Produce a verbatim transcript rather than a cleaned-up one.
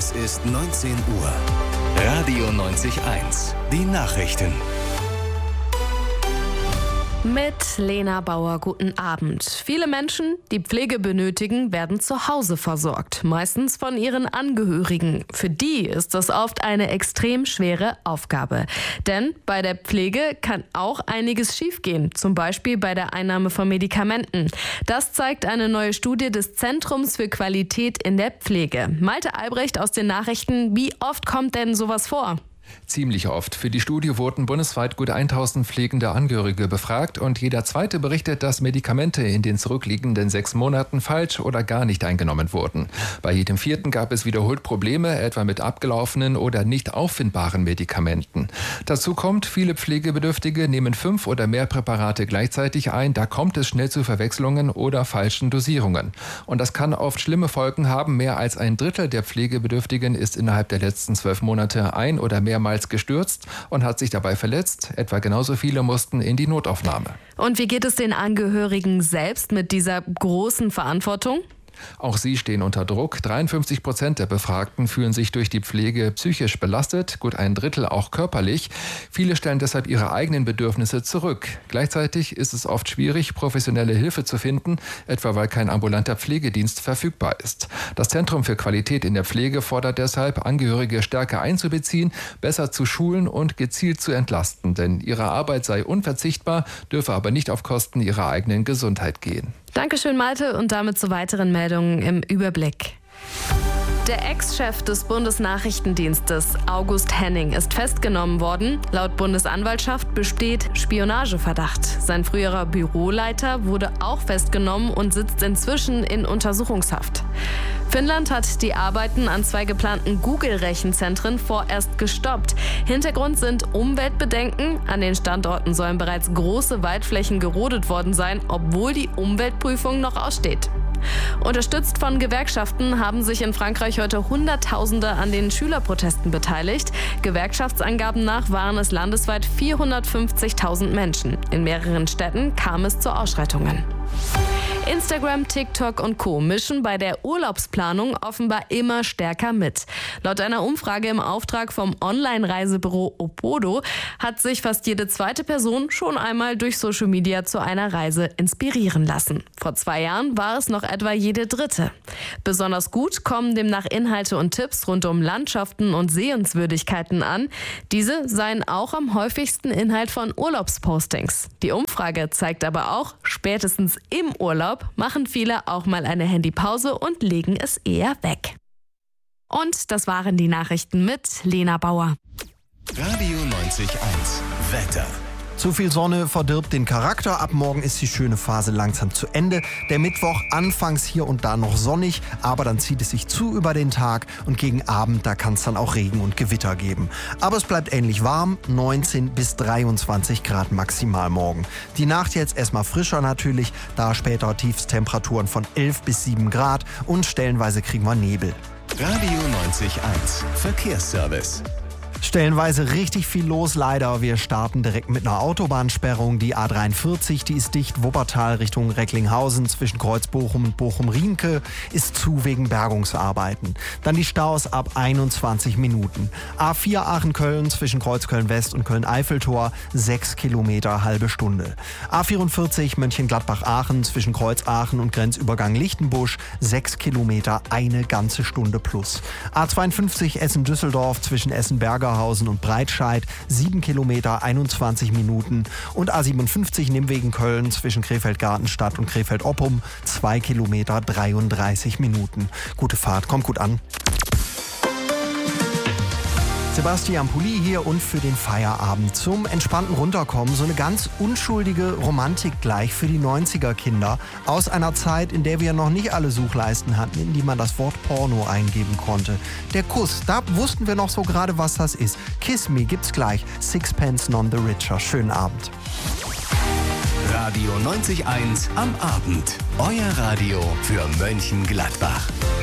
Es ist neunzehn Uhr. Radio neunzig Komma eins. Die Nachrichten. Mit Lena Bauer, guten Abend. Viele Menschen, die Pflege benötigen, werden zu Hause versorgt, meistens von ihren Angehörigen. Für die ist das oft eine extrem schwere Aufgabe. Denn bei der Pflege kann auch einiges schiefgehen, zum Beispiel bei der Einnahme von Medikamenten. Das zeigt eine neue Studie des Zentrums für Qualität in der Pflege. Malte Albrecht aus den Nachrichten, wie oft kommt denn sowas vor? Ziemlich oft. Für die Studie wurden bundesweit gut tausend pflegende Angehörige befragt und jeder Zweite berichtet, dass Medikamente in den zurückliegenden sechs Monaten falsch oder gar nicht eingenommen wurden. Bei jedem Vierten gab es wiederholt Probleme, etwa mit abgelaufenen oder nicht auffindbaren Medikamenten. Dazu kommt, viele Pflegebedürftige nehmen fünf oder mehr Präparate gleichzeitig ein. Da kommt es schnell zu Verwechslungen oder falschen Dosierungen. Und das kann oft schlimme Folgen haben. Mehr als ein Drittel der Pflegebedürftigen ist innerhalb der letzten zwölf Monate ein oder mehr mehrmals gestürzt und hat sich dabei verletzt. Etwa genauso viele mussten in die Notaufnahme. Und wie geht es den Angehörigen selbst mit dieser großen Verantwortung? Auch sie stehen unter Druck. dreiundfünfzig Prozent der Befragten fühlen sich durch die Pflege psychisch belastet, gut ein Drittel auch körperlich. Viele stellen deshalb ihre eigenen Bedürfnisse zurück. Gleichzeitig ist es oft schwierig, professionelle Hilfe zu finden, etwa weil kein ambulanter Pflegedienst verfügbar ist. Das Zentrum für Qualität in der Pflege fordert deshalb, Angehörige stärker einzubeziehen, besser zu schulen und gezielt zu entlasten. Denn ihre Arbeit sei unverzichtbar, dürfe aber nicht auf Kosten ihrer eigenen Gesundheit gehen. Dankeschön, Malte, und damit zu weiteren Meldungen im Überblick. Der Ex-Chef des Bundesnachrichtendienstes, August Henning, ist festgenommen worden. Laut Bundesanwaltschaft besteht Spionageverdacht. Sein früherer Büroleiter wurde auch festgenommen und sitzt inzwischen in Untersuchungshaft. Finnland hat die Arbeiten an zwei geplanten Google-Rechenzentren vorerst gestoppt. Hintergrund sind Umweltbedenken. An den Standorten sollen bereits große Waldflächen gerodet worden sein, obwohl die Umweltprüfung noch aussteht. Unterstützt von Gewerkschaften haben sich in Frankreich heute Hunderttausende an den Schülerprotesten beteiligt. Gewerkschaftsangaben nach waren es landesweit vierhundertfünfzigtausend Menschen. In mehreren Städten kam es zu Ausschreitungen. Instagram, TikTok und Co. mischen bei der Urlaubsplanung offenbar immer stärker mit. Laut einer Umfrage im Auftrag vom Online-Reisebüro Opodo hat sich fast jede zweite Person schon einmal durch Social Media zu einer Reise inspirieren lassen. Vor zwei Jahren war es noch etwa jede dritte. Besonders gut kommen demnach Inhalte und Tipps rund um Landschaften und Sehenswürdigkeiten an. Diese seien auch am häufigsten Inhalt von Urlaubspostings. Die Umfrage zeigt aber auch, spätestens im Urlaub machen viele auch mal eine Handypause und legen es eher weg. Und das waren die Nachrichten mit Lena Bauer. Radio neunzig Komma eins. Wetter. Zu viel Sonne verdirbt den Charakter. Ab morgen ist die schöne Phase langsam zu Ende. Der Mittwoch anfangs hier und da noch sonnig, aber dann zieht es sich zu über den Tag und gegen Abend, da kann es dann auch Regen und Gewitter geben. Aber es bleibt ähnlich warm, neunzehn bis dreiundzwanzig Grad maximal morgen. Die Nacht jetzt erstmal frischer natürlich, da später Tiefstemperaturen von elf bis sieben Grad und stellenweise kriegen wir Nebel. Radio neunzig Komma eins. Verkehrsservice. Stellenweise richtig viel los, leider. Wir starten direkt mit einer Autobahnsperrung. Die A dreiundvierzig, die ist dicht. Wuppertal Richtung Recklinghausen zwischen Kreuz Bochum und Bochum-Rienke ist zu wegen Bergungsarbeiten. Dann die Staus ab einundzwanzig Minuten. A vier Aachen-Köln zwischen Kreuz Köln-West und Köln-Eiffeltor sechs Kilometer, halbe Stunde. A vierundvierzig Mönchengladbach-Aachen zwischen Kreuz Aachen und Grenzübergang Lichtenbusch sechs Kilometer, eine ganze Stunde plus. A zweiundfünfzig Essen-Düsseldorf zwischen Essen-Berger und Breitscheid, sieben Kilometer, einundzwanzig Minuten. Und A siebenundfünfzig Nimwegen-Köln zwischen Krefeld-Gartenstadt und Krefeld-Oppum, zwei Kilometer, dreiunddreißig Minuten. Gute Fahrt, kommt gut an. Sebastian Pulli hier und für den Feierabend zum entspannten Runterkommen so eine ganz unschuldige Romantik gleich für die neunziger-Kinder aus einer Zeit, in der wir noch nicht alle Suchleisten hatten, in die man das Wort Porno eingeben konnte. Der Kuss, da wussten wir noch so gerade, was das ist. Kiss Me gibt's gleich. Sixpence None the Richer. Schönen Abend. Radio neunzig Komma eins am Abend. Euer Radio für Mönchengladbach.